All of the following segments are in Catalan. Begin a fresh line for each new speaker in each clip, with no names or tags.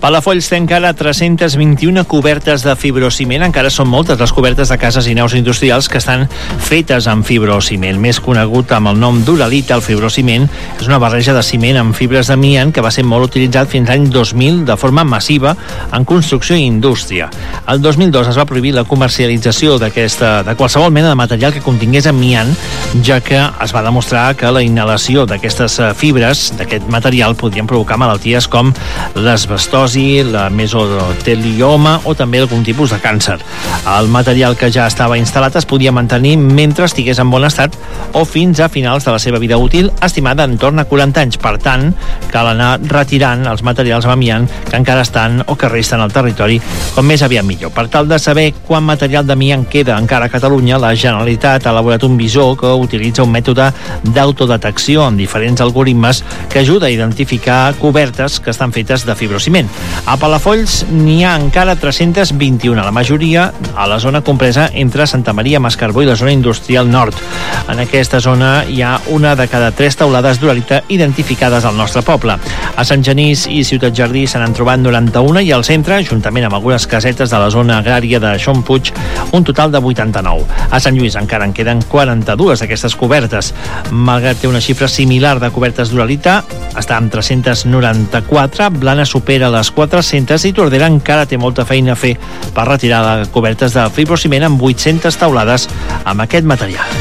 Palafolls té encara 321 cobertes de fibrociment. Encara són moltes les cobertes de cases i naus industrials que estan fetes amb fibrociment. Més conegut amb el nom d'uralita, el fibrociment és una barreja de ciment amb fibres d'amiant que va ser molt utilitzat fins l'any 2000 de forma massiva en construcció i indústria. El 2002 es va prohibir la comercialització de qualsevol mena de material que contingués amiant, ja que es va demostrar que la inhalació d'aquestes fibres, d'aquest material, podien provocar malalties com l'asbestosi, la mesotelioma o també algun tipus de càncer. El material que ja estava instal·lat es podia mantenir mentre estigués en bon estat o fins a finals de la seva vida útil, estimada en torn a 40 anys. Per tant, cal anar retirant els materials amb amiant que encara estan o que resten al territori com més aviat millor. Per tal de saber quant material d'amiant queda encara a Catalunya, la Generalitat ha elaborat un visor que utilitza un mètode d'autodetecció amb diferents algoritmes que ajuda a identificar cobertes que estan fetes de fibrociment. A Palafolls n'hi ha encara 321, la majoria a la zona compresa entre Santa Maria, Mascarbó i la zona industrial nord. En aquesta zona hi ha una de cada 3 teulades d'uralita identificades al nostre poble. A Sant Genís i Ciutat Jardí se n'han trobat 91 i al centre, juntament amb algunes casetes de la zona agrària de Xompuig, un total de 89. A Sant Lluís encara en queden 42 d'aquestes cobertes. Malgrat té una xifra similar de cobertes d'uralita, està amb 394, Blanes supera les 400 i Tordera encara té molta feina a fer per retirar les cobertes de fibrociment amb 800 teulades amb aquest material.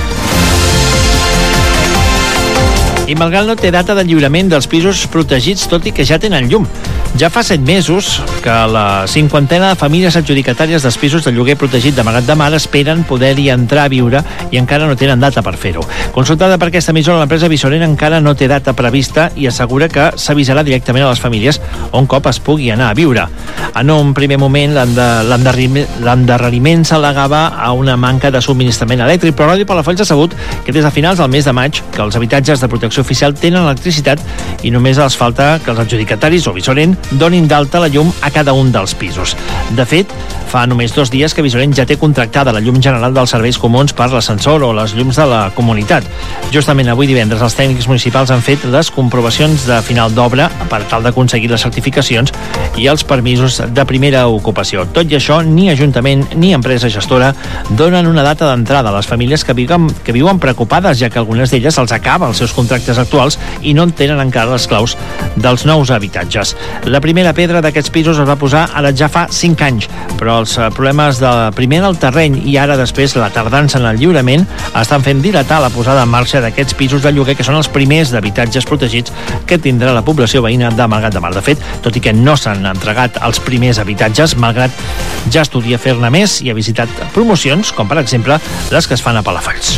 I malgrat no té data de lliurament dels pisos protegits, tot i que ja tenen llum. Ja fa 7 mesos que la 50ena de famílies adjudicatàries dels pisos de lloguer protegit de Malgrat de Mar esperen poder-hi entrar a viure i encara no tenen data per fer-ho. Consultada per aquesta emissora, l'empresa Visorent encara no té data prevista i assegura que s'avisarà directament a les famílies un cop es pugui anar a viure. En un primer moment, l'endarreriment s'al·legava a una manca de subministrament elèctric, però Ràdio Palafolls ha sabut que des de finals del mes de maig que els habitatges de protecció oficial tenen electricitat i només els falta que els adjudicataris o Visorent donin d'alta la llum a cada un dels pisos. De fet, fa només 2 dies que Visorent ja té contractada la llum general dels serveis comuns per l'ascensor o les llums de la comunitat. Justament avui divendres els tècnics municipals han fet les comprovacions de final d'obra per tal d'aconseguir les certificacions i els permisos de primera ocupació. Tot i això, ni Ajuntament ni empresa gestora donen una data d'entrada a les famílies que viuen preocupades, ja que algunes d'elles els acaba els seus contractes actuals i no en tenen encara les claus dels nous habitatges. La primera pedra d'aquests pisos es va posar ara ja fa 5 anys, però els problemes primer del terreny i ara després la tardança en el lliurament estan fent dilatar la posada en marxa d'aquests pisos de lloguer que són els primers d'habitatges protegits que tindrà la població veïna de Malgrat de Mar. De fet, tot i que no s'han entregat els primers habitatges, Malgrat ja estudia fer-ne més i ha visitat promocions, com per exemple les que es fan a Palafolls.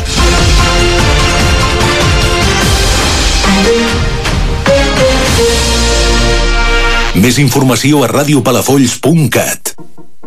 Més informació a radiopalafolls.cat.